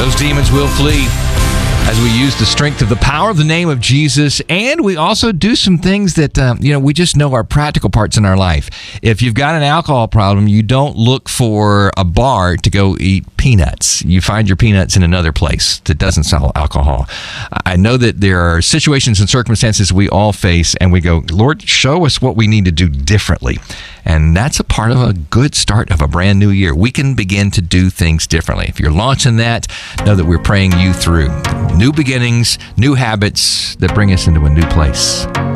Those demons will flee as we use the strength of the power of the name of Jesus, and we also do some things that, we just know are practical parts in our life. If you've got an alcohol problem, you don't look for a bar to go eat peanuts. You find your peanuts in another place that doesn't sell alcohol. I know that there are situations and circumstances we all face, and we go, Lord, show us what we need to do differently. And that's a part of a good start of a brand new year. We can begin to do things differently. If you're launching that, know that we're praying you through new beginnings, new habits that bring us into a new place.